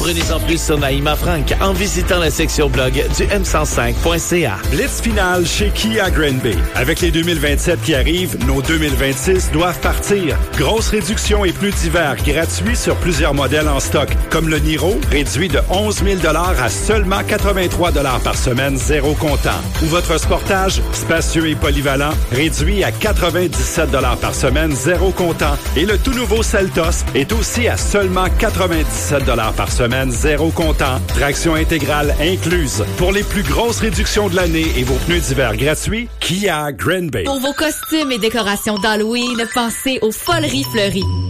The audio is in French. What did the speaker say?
Apprenez en plus sur Naïma Frank en visitant la section blog du m105.ca. Blitz finale chez Kia Granby. Avec les 2027 qui arrivent, nos 2026 doivent partir. Grosse réduction et pneus d'hiver gratuits sur plusieurs modèles en stock, comme le Niro, réduit de 11 000 à seulement 83 par semaine, zéro comptant. Ou votre Sportage, spacieux et polyvalent, réduit à 97 par semaine, zéro comptant. Et le tout nouveau Seltos est aussi à seulement 97 par semaine, zéro comptant. Traction intégrale incluse. Pour les plus grosses réductions de l'année et vos pneus d'hiver gratuits, Kia Granby. Pour vos costumes et décorations d'Halloween, pensez aux Foleries Fleuries.